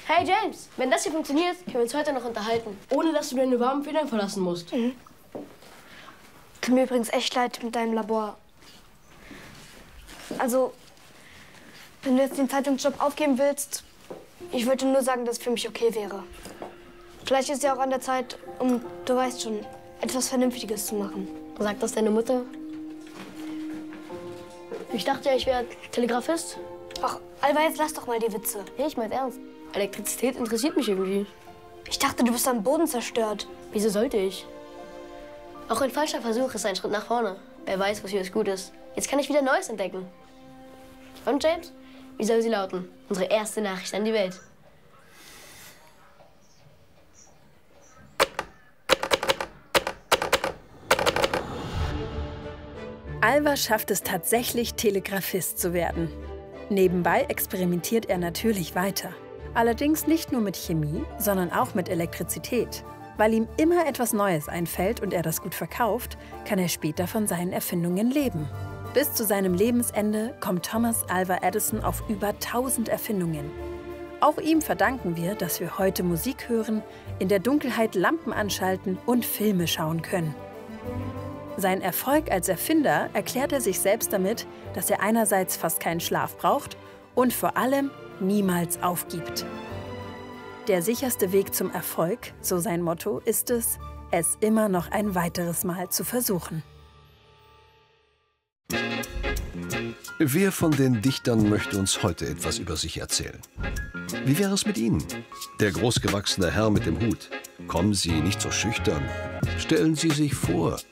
Hey James, wenn das hier funktioniert, können wir uns heute noch unterhalten, ohne dass du deine warmen Federn verlassen musst. Mhm. Tut mir übrigens echt leid mit deinem Labor. Also, wenn du jetzt den Zeitungsjob aufgeben willst, ich würde nur sagen, dass es für mich okay wäre. Vielleicht ist ja auch an der Zeit, um, du weißt schon, etwas Vernünftiges zu machen. Sagt das deine Mutter? Ich dachte ja, ich wäre Telegrafist. Ach, Alva, jetzt lass doch mal die Witze. Nee, ich mein's ernst. Elektrizität interessiert mich irgendwie. Ich dachte, du bist am Boden zerstört. Wieso sollte ich? Auch ein falscher Versuch ist ein Schritt nach vorne. Wer weiß, wofür es gut ist. Jetzt kann ich wieder Neues entdecken. Und James? Wie soll sie lauten? Unsere erste Nachricht an die Welt. Alva schafft es tatsächlich, Telegrafist zu werden. Nebenbei experimentiert er natürlich weiter. Allerdings nicht nur mit Chemie, sondern auch mit Elektrizität. Weil ihm immer etwas Neues einfällt und er das gut verkauft, kann er später von seinen Erfindungen leben. Bis zu seinem Lebensende kommt Thomas Alva Edison auf über 1000 Erfindungen. Auch ihm verdanken wir, dass wir heute Musik hören, in der Dunkelheit Lampen anschalten und Filme schauen können. Sein Erfolg als Erfinder erklärt er sich selbst damit, dass er einerseits fast keinen Schlaf braucht und vor allem niemals aufgibt. Der sicherste Weg zum Erfolg, so sein Motto, ist es immer noch ein weiteres Mal zu versuchen. Wer von den Dichtern möchte uns heute etwas über sich erzählen? Wie wäre es mit Ihnen? Der großgewachsene Herr mit dem Hut. Kommen Sie nicht so schüchtern. Stellen Sie sich vor,